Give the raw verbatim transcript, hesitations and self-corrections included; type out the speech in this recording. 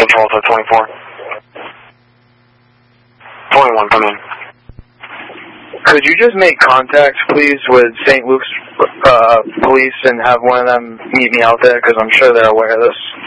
control to twenty-four. twenty-one, come in. Could you just make contact, please, with Saint Luke's uh, police and have one of them meet me out there, because I'm sure they're aware of this.